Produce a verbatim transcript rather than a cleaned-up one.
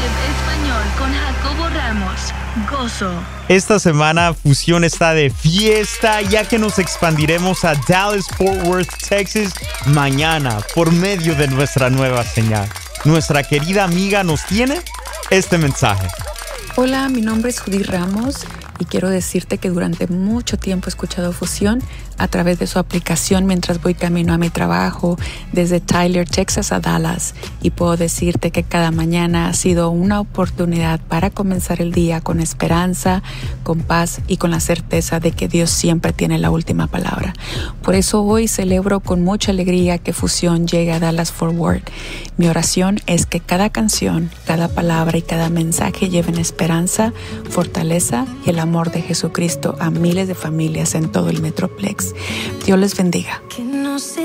Worship Español con Jacobo Ramos. Gozo. Esta semana Fusión está de fiesta, ya que nos expandiremos a Dallas-Fort Worth, Texas, mañana por medio de nuestra nueva señal. Nuestra querida amiga nos tiene este mensaje. Hola, mi nombre es Judy Ramos y quiero decirte que durante mucho tiempo he escuchado Fusión a través de su aplicación mientras voy camino a mi trabajo desde Tyler, Texas a Dallas, y puedo decirte que cada mañana ha sido una oportunidad para comenzar el día con esperanza, con paz y con la certeza de que Dios siempre tiene la última palabra. Por eso hoy celebro con mucha alegría que Fusión llegue a Dallas-Fort Worth. Mi oración es que cada canción, cada palabra y cada mensaje lleven esperanza, fortaleza y el amor de Jesucristo a miles de familias en todo el Metroplex. Dios les bendiga.